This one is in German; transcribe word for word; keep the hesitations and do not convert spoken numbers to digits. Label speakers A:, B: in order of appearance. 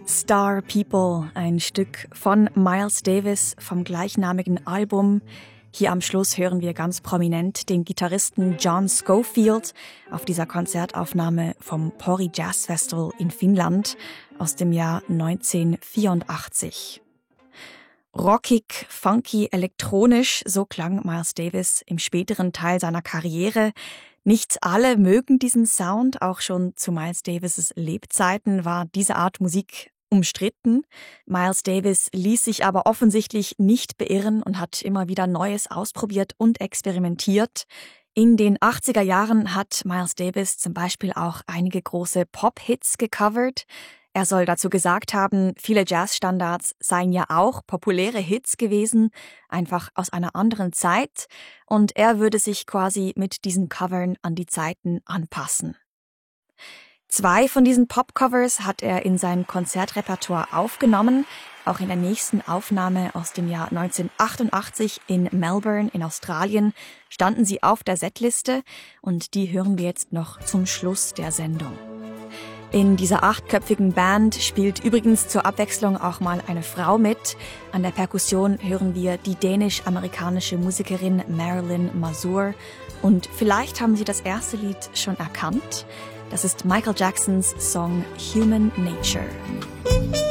A: Star People, ein Stück von Miles Davis vom gleichnamigen Album. Hier am Schluss hören wir ganz prominent den Gitarristen John Scofield auf dieser Konzertaufnahme vom Pori Jazz Festival in Finnland aus dem Jahr neunzehnhundertvierundachtzig. Rockig, funky, elektronisch, so klang Miles Davis im späteren Teil seiner Karriere. Nicht alle mögen diesen Sound, auch schon zu Miles Davis' Lebzeiten war diese Art Musik umstritten. Miles Davis ließ sich aber offensichtlich nicht beirren und hat immer wieder Neues ausprobiert und experimentiert. In den achtziger Jahren hat Miles Davis zum Beispiel auch einige große Pop-Hits gecovert. Er soll dazu gesagt haben, viele Jazzstandards seien ja auch populäre Hits gewesen, einfach aus einer anderen Zeit. Und er würde sich quasi mit diesen Covern an die Zeiten anpassen. Zwei von diesen Pop-Covers hat er in sein Konzertrepertoire aufgenommen. Auch in der nächsten Aufnahme aus dem Jahr neunzehnhundertachtundachtzig in Melbourne in Australien standen sie auf der Setliste und die hören wir jetzt noch zum Schluss der Sendung. In dieser achtköpfigen Band spielt übrigens zur Abwechslung auch mal eine Frau mit. An der Perkussion hören wir die dänisch-amerikanische Musikerin Marilyn Mazur. Und vielleicht haben Sie das erste Lied schon erkannt. Das ist Michael Jacksons Song Human Nature.